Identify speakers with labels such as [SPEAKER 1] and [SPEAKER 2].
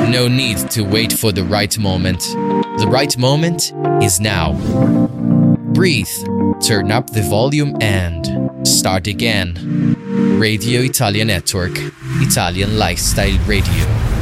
[SPEAKER 1] No need to wait for the right moment. The right moment is now. Breathe, turn up the volume and start again. Radio Italia Network, Italian Lifestyle Radio.